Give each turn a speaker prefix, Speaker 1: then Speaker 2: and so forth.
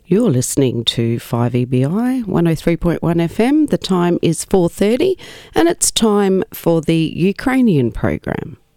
Speaker 1: You're listening to 5EBI 103.1 FM. The time is 4:30 and it's time for the Ukrainian program.